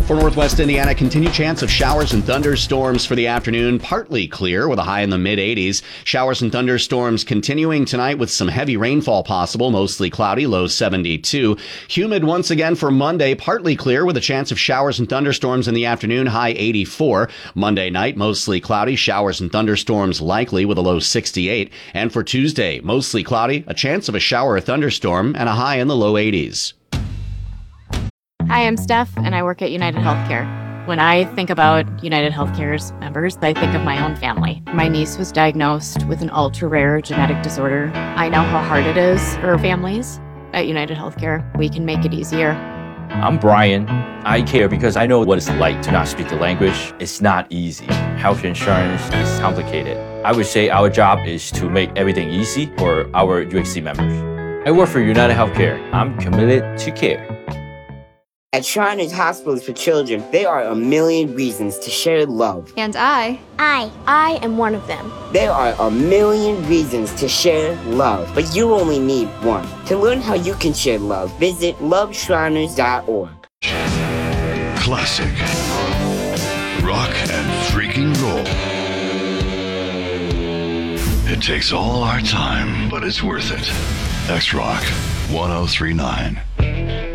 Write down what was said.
For northwest Indiana, continued chance of showers and thunderstorms for the afternoon. Partly clear with a high in the mid-80s. Showers and thunderstorms continuing tonight with some heavy rainfall possible. Mostly cloudy, low 72. Humid once again for Monday. Partly clear with a chance of showers and thunderstorms in the afternoon. High 84. Monday night, mostly cloudy. Showers and thunderstorms likely with a low 68. And for Tuesday, mostly cloudy. A chance of a shower or thunderstorm and a high in the low 80s. Hi, I'm Steph, and I work at United Healthcare. When I think about United Healthcare's members, I think of my own family. My niece was diagnosed with an ultra-rare genetic disorder. I know how hard it is for families. At United Healthcare, we can make it easier. I'm Brian. I care because I know what it's like to not speak the language. It's not easy. Health insurance is complicated. I would say our job is to make everything easy for our UHC members. I work for United Healthcare. I'm committed to care. At Shriners Hospitals for Children, there are a million reasons to share love. And I am one of them. There are a million reasons to share love, but you only need one. To learn how you can share love, visit loveshriners.org. Classic. Rock and freaking roll. It takes all our time, but it's worth it. X-Rock 1039.